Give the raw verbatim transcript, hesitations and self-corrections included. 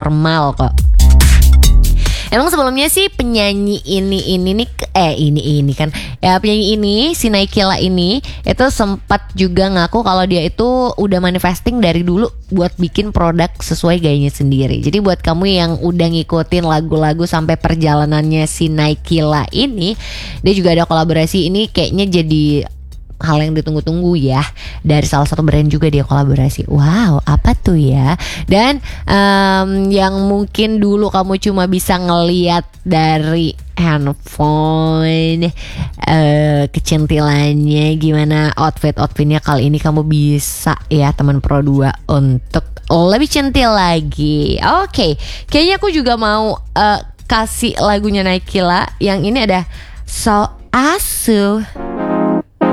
formal kok. Emang sebelumnya sih penyanyi ini ini nih eh ini ini kan ya penyanyi ini si Naikila ini itu sempat juga ngaku kalau dia itu udah manifesting dari dulu buat bikin produk sesuai gayanya sendiri. Jadi buat kamu yang udah ngikutin lagu-lagu sampai perjalanannya si Naikila ini, dia juga ada kolaborasi ini kayaknya jadi hal yang ditunggu-tunggu ya. Dari salah satu brand juga dia kolaborasi. Wow, apa tuh ya? Dan um, yang mungkin dulu kamu cuma bisa ngeliat dari handphone uh, kecintilannya gimana outfit-outfitnya, kali ini kamu bisa ya teman Pro dua untuk lebih centil lagi. Oke, okay. Kayaknya aku juga mau uh, kasih lagunya Naikila. Yang ini ada So Asuh.